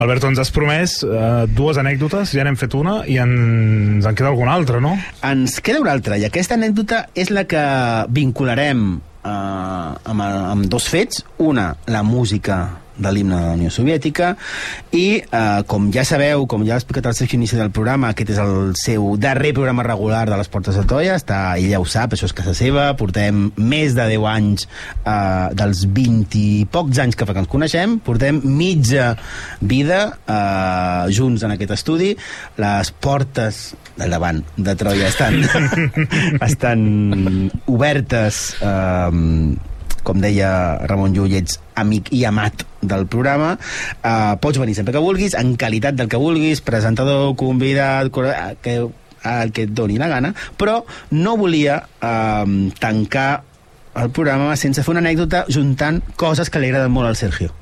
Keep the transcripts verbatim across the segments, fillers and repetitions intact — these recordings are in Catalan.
Alberto, ens has promès uh, dues anècdotes, ja n'hem fet una i ens en queda alguna altra, no? Ens queda una altra, i aquesta anècdota és la que vincularem uh, amb, amb dos fets. Una, la música de l'himne de la Unió Soviètica, i eh, com ja sabeu, com ja ha explicat al Sergio inici del programa, aquest és el seu darrer programa regular de les Portes de Troia. Està, ell ja ho sap, això és casa seva. Portem més de deu anys, eh, dels vint i pocs anys que fa que ens coneixem, portem mitja vida eh, junts en aquest estudi. Les portes del davant de Troia estan estan obertes, eh, com deia Ramon Llull, ets amic i amat del programa. Uh, pots venir sempre que vulguis, en qualitat del que vulguis, presentador, convidat, que, el que et doni la gana, però no volia uh, tancar el programa sense fer una anècdota juntant coses que li agraden molt al Sergio.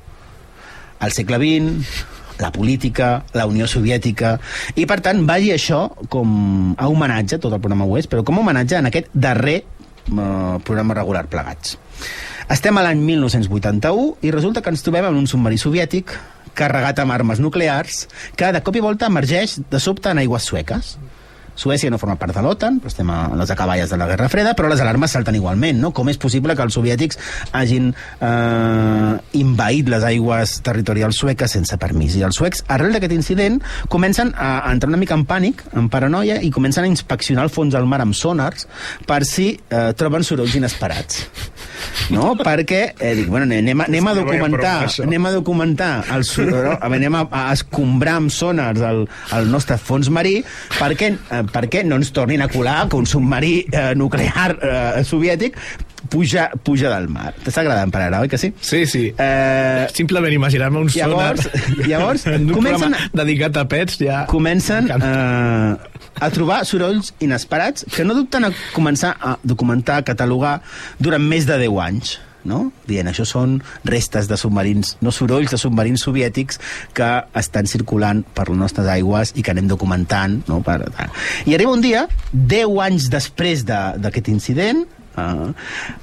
El segle vint, la política, la Unió Soviètica, i per tant vagi això com a homenatge, tot el programa ho és, però com a homenatge en aquest darrer uh, programa regular plegats. Estem a l'any mil nou-cents vuitanta-u i resulta que ens trobem en un submarí soviètic carregat amb armes nuclears que de cop i volta emergeix de sobte en aigües sueques. Suècia no forma part de l'OTAN, però estem a les acaballes de la Guerra Freda, però les alarmes salten igualment, no? Com és possible que els soviètics hagin eh, invaït les aigües territorials sueques sense permís? I els suecs, arrel d'aquest incident, comencen a entrar una mica en pànic, en paranoia, i comencen a inspeccionar el fons del mar amb sonars per si eh, troben sorolls inesperats. No? Perquè, eh, dic, bueno, anem a, anem a documentar, anem a documentar el soroll, anem a, a escombrar amb sonars el, el nostre fons marí, perquè eh, perquè no ens tornin a colar que un submarí eh, nuclear eh, soviètic puja, puja del mar. T'està agradant per ara, oi que sí? Sí, sí. Eh, Simplement imaginar-me un llavors, sonar llavors en un comencen, dedicat a pets ja... Comencen eh, a trobar sorolls inesperats que no dubten a començar a documentar, a catalogar durant més de deu anys. No? Dient, això són restes de submarins, no sorolls de submarins soviètics que estan circulant per les nostres aigües i que anem documentant, no? Per... I arriba un dia, deu anys després d'aquest incident, uh,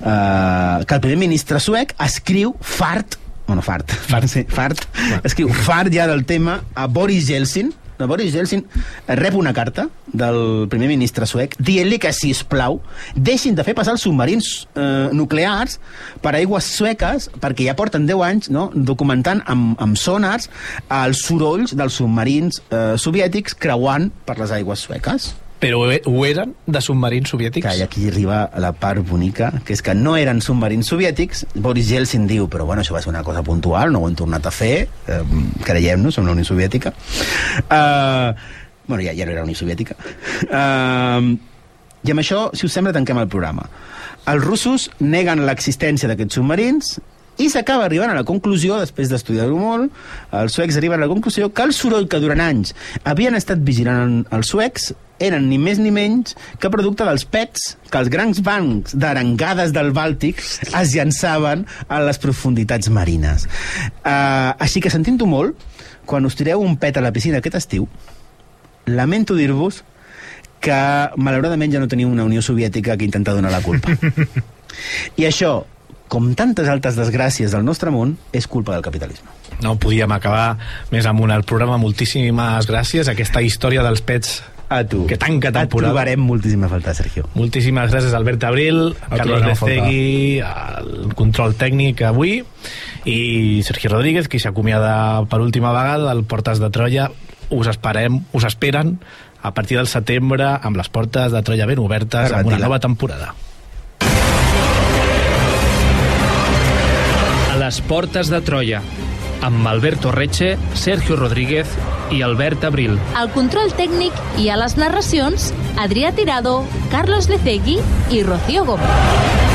uh, que el primer ministre suec escriu fart, bueno, fart, fart, sí, fart, escriu fart ja del tema a Boris Yeltsin. Boris Yeltsin rep una carta del primer ministre suec dient-li que, sisplau, deixin de fer passar els submarins eh, nuclears per aigües sueques, perquè ja porten deu anys, no?, documentant amb, amb sonars els sorolls dels submarins eh, soviètics creuant per les aigües sueques. Però ho eren de submarins soviètics? Que aquí arriba la part bonica, que és que no eren submarins soviètics. Boris Yeltsin diu, però bueno, això va ser una cosa puntual, no ho hem tornat a fer, eh, creiem-nos, som la Unió Soviètica. Uh, bueno, ja, ja no era la Unió Soviètica. Uh, I amb això, si us sembla, tanquem el programa. Els russos neguen l'existència d'aquests submarins i s'acaba arribant a la conclusió, després d'estudiar-ho molt, els suecs arriben a la conclusió que el soroll que durant anys havien estat vigilant els suecs eren ni més ni menys que producte dels pets que els grans bancs d'arengades del Bàltic es llançaven a les profunditats marines. Uh, així que, sentint-ho molt, quan us tireu un pet a la piscina aquest estiu, lamento dir-vos que malauradament ja no teniu una Unió Soviètica que intenta donar la culpa. I això, com tantes altres desgràcies del nostre món, és culpa del capitalisme. No podíem acabar més amunt el programa. Moltíssimes gràcies. Aquesta història dels pets a tu. Que tanca temporada. Et trobarem moltíssima falta, Sergio. Moltíssimes gràcies, Albert Abril, Carlos Lecegui, el control tècnic avui, i Sergio Rodríguez, qui s'acomiada per última vegada del Portes de Troia. Us esperem, us esperen a partir del setembre amb les Portes de Troia ben obertes, amb una nova temporada. A les Portes de Troia, amb Alberto Reche, Sergio Rodríguez i Albert Abril. Al control tècnic i a les narracions, Adrià Tirado, Carlos Lecegui i Rocío Gómez.